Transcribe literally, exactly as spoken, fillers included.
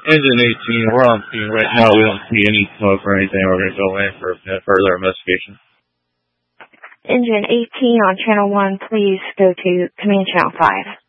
Engine eighteen, we're on scene right now. We don't see any smoke or anything. We're going to go in for further investigation. Engine eighteen on channel one, please go to command channel five.